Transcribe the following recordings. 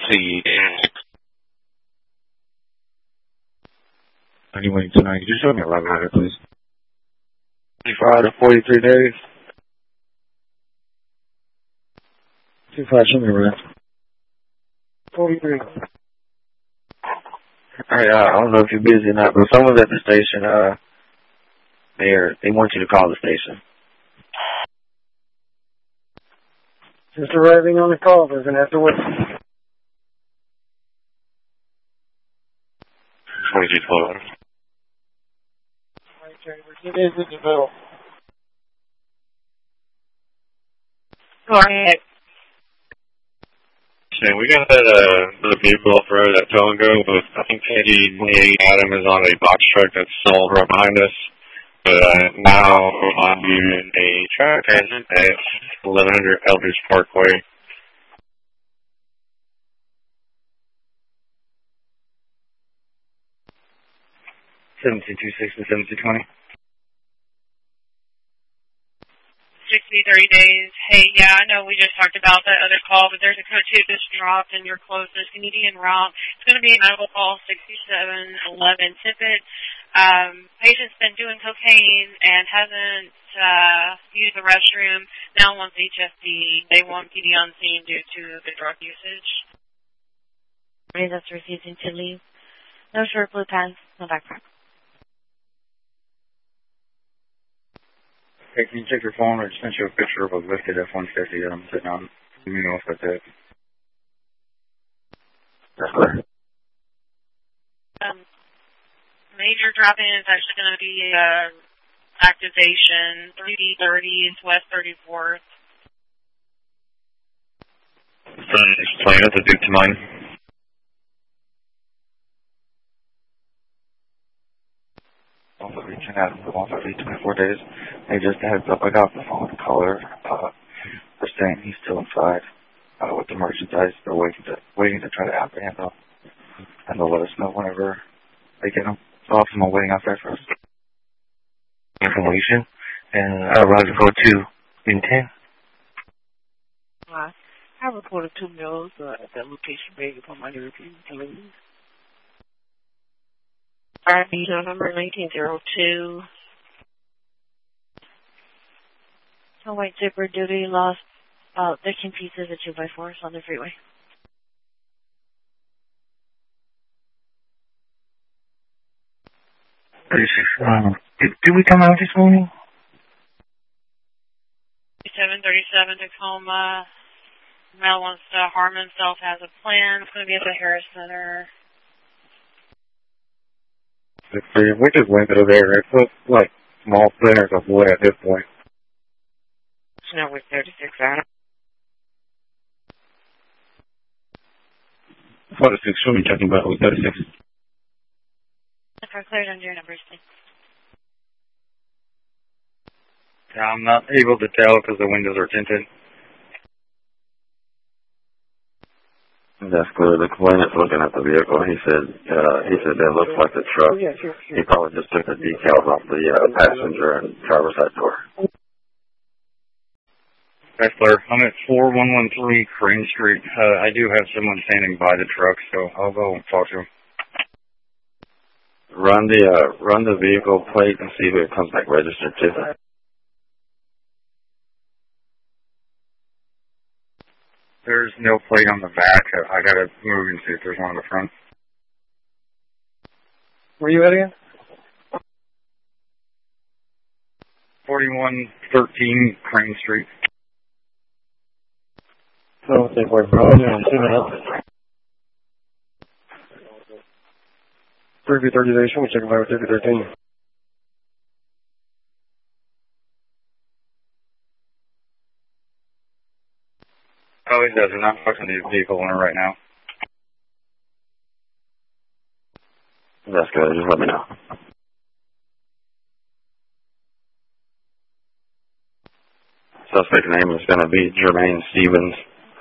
see. Anyway, tonight, could you show me a live letter, please? 25 to 43 days. 25, show me a letter. 43. Alright, I don't know if you're busy or not, but someone's at the station, they want you to call the station. Just arriving on the call, they're going to have to wait. 2212. It is in the middle. Go ahead. Okay, we got that the vehicle off the road at tow and go, but I think Eddie 28 Adam is on a box truck that's stalled right behind us. But now I'm viewing a track engine at 1100 Eldridge Parkway. 1726 to 1720. 60-30 days. Hey, yeah, I know we just talked about that other call, but there's a code 2 that's dropped in your closest Canadian route. It's going to be a medical call 6711 Tippett. Patient's been doing cocaine and hasn't used the restroom. Now wants HFD. They want PD on scene due to the drug usage. That's refusing to leave. No short blue pants, no backpack. Hey, can you check your phone? I just sent you a picture of a lifted F-150 that I'm sitting on. Let me know if that's it. That's clear. Major drop-in is actually going to be activation 3D30 West 34th. Explain it to Duke to mine. Also reaching out for 24 days. Hey, just a heads up, I got the phone caller. They're saying he's still inside with the merchandise. They're waiting to try to apprehend him. And they'll let us know whenever they get him. So I'm waiting out there for us. Information and Roger code 2 in 10. I reported 2 meals at that location based upon my European deliveries. RP number 1902. So white zipper duty lost about 13 pieces of 2x4s on the freeway. Did we come out this morning? 737 Tacoma. Mel wants to harm himself, has a plan. It's going to be at the Harris Center. We just went over there. It's like small centers of wood at this point. No, with 36 Adam. 46, show me checking about with 36. The car cleared under your numbers, please. I'm not able to tell because the windows are tinted. That's clear. The complainant's looking at the vehicle. He said that looks like the truck. He probably just took the decals off the passenger and driver's side door. That's clear. I'm at 4113 Crane Street. I do have someone standing by the truck, so I'll go and talk to him. Run the vehicle plate and see if it comes back registered too. There's no plate on the back. I gotta move and see if there's one on the front. Where are you at again? 4113 Crane Street. No, take away from it. 30 days, show me check about 3013. Oh, it doesn't. I'm talking to the vehicle owner right now. That's good. Just let me know. Suspect name is going to be Jermaine Stevens.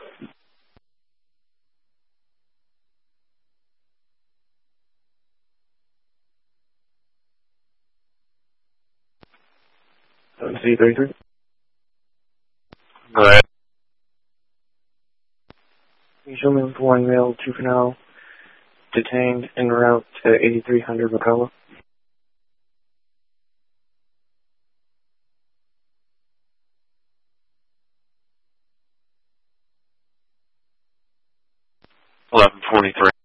C33? Go ahead. Gentleman 1 male juvenile detained en route to 8300 McCullough. 11:23.